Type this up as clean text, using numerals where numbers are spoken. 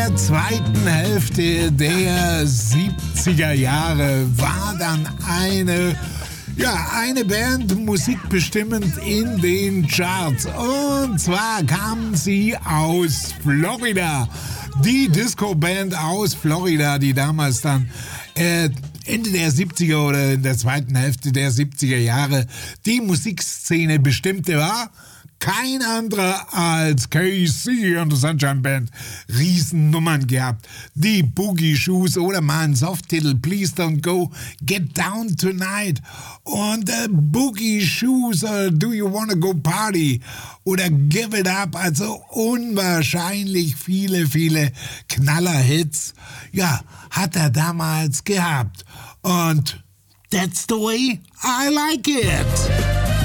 der zweiten Hälfte der 70er Jahre war dann eine Band musikbestimmend in den Charts. Und zwar kamen sie aus Florida. Die Disco-Band aus Florida, die damals dann Ende der 70er oder in der zweiten Hälfte der 70er Jahre die Musikszene bestimmte, war kein anderer als KC und die Sunshine Band. Riesennummern gehabt. Die Boogie Shoes oder mal ein Softtitel, Please Don't Go, Get Down Tonight. Und Boogie Shoes, Do You Wanna Go Party oder Give It Up. Also unwahrscheinlich viele Knallerhits. Ja, hat er damals gehabt. Und that's the way I like it.